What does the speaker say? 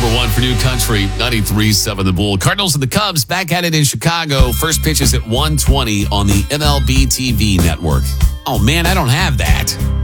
number one for New Country, 93.7 The Bull. Cardinals and the Cubs back at it in Chicago. First pitch is at 1:20 on the MLB TV network. Oh, man, I don't have that.